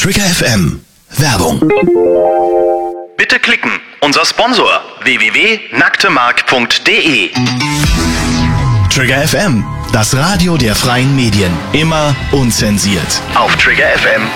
Trigger FM. Werbung. Bitte klicken. Unser Sponsor www.nacktemark.de. Trigger FM, das Radio der freien Medien. Immer unzensiert. Auf Trigger FM